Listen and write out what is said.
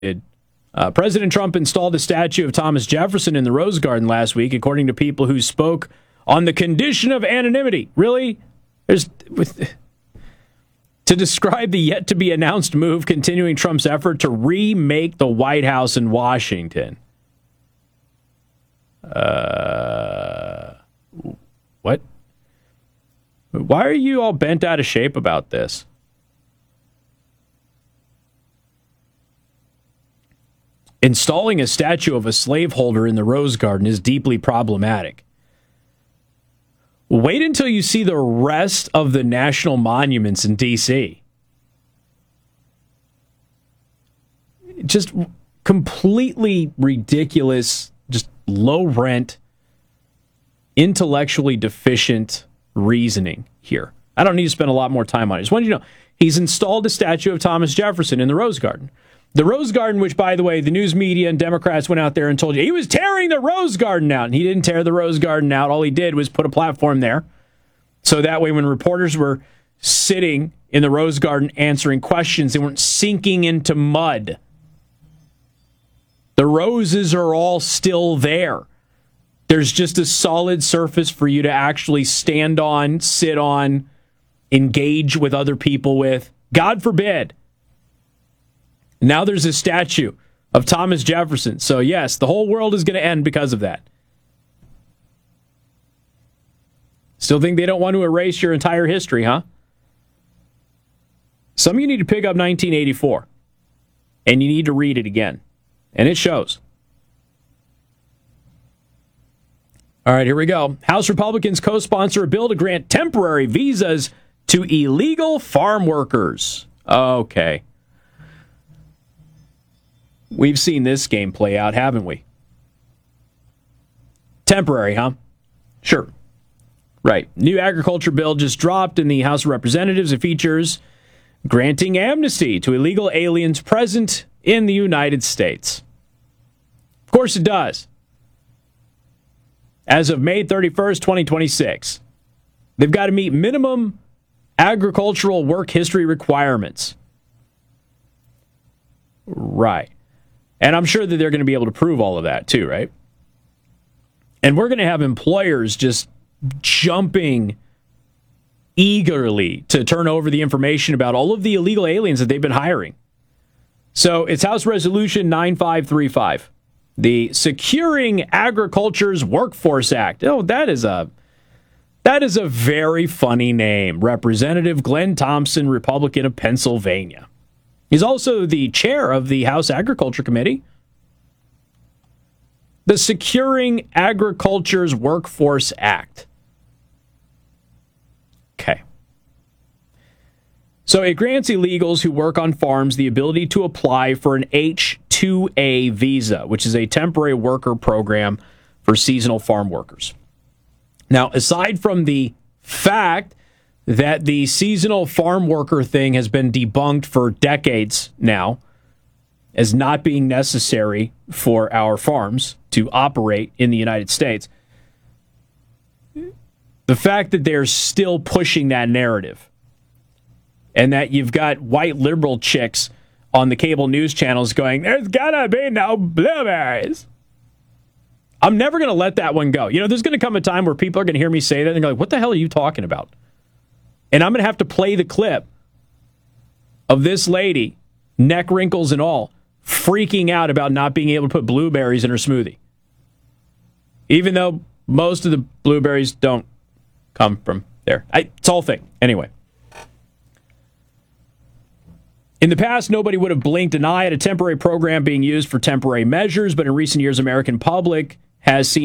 President Trump installed a statue of Thomas Jefferson in the Rose Garden last week, according to people who spoke on the condition of anonymity. Really? To describe the yet-to-be-announced move continuing Trump's effort to remake the White House in Washington. What? Why are you all bent out of shape about this? Installing a statue of a slaveholder in the Rose Garden is deeply problematic. Wait until you see the rest of the national monuments in D.C. Just completely ridiculous, just low rent, intellectually deficient reasoning here. I don't need to spend a lot more time on it. Just want you to know, he's installed a statue of Thomas Jefferson in the Rose Garden. The Rose Garden, which, by the way, the news media and Democrats went out there and told you he was tearing the Rose Garden out. And he didn't tear the Rose Garden out. All he did was put a platform there. So that way when reporters were sitting in the Rose Garden answering questions, they weren't sinking into mud. The roses are all still there. There's just a solid surface for you to actually stand on, sit on, engage with other people with. God forbid. Now there's a statue of Thomas Jefferson. So yes, the whole world is going to end because of that. Still think they don't want to erase your entire history, huh? Some of you need to pick up 1984. And you need to read it again. And it shows. All right, here we go. House Republicans co-sponsor a bill to grant temporary visas to illegal farm workers. Okay. We've seen this game play out, haven't we? Temporary, huh? Sure. Right. New agriculture bill just dropped in the House of Representatives. It features granting amnesty to illegal aliens present in the United States. Of course it does. As of May 31st, 2026, they've got to meet minimum agricultural work history requirements. Right. And I'm sure that they're going to be able to prove all of that too, right? And we're going to have employers just jumping eagerly to turn over the information about all of the illegal aliens that they've been hiring. So it's House Resolution 9535, the Securing Agriculture's Workforce Act. Oh, that is a very funny name. Representative Glenn Thompson, Republican of Pennsylvania. He's also the chair of the House Agriculture Committee. The Securing Agriculture's Workforce Act. Okay. So it grants illegals who work on farms the ability to apply for an H-2A visa, which is a temporary worker program for seasonal farm workers. Now, aside from the fact that the seasonal farm worker thing has been debunked for decades now as not being necessary for our farms to operate in the United States, the fact that they're still pushing that narrative and that you've got white liberal chicks on the cable news channels going, there's gotta be no blueberries. I'm never going to let that one go. You know, there's going to come a time where people are going to hear me say that and they're like, what the hell are you talking about? And I'm going to have to play the clip of this lady, neck wrinkles and all, freaking out about not being able to put blueberries in her smoothie. Even though most of the blueberries don't come from there. It's all thing. Anyway. In the past, nobody would have blinked an eye at a temporary program being used for temporary measures, but in recent years, American public has seen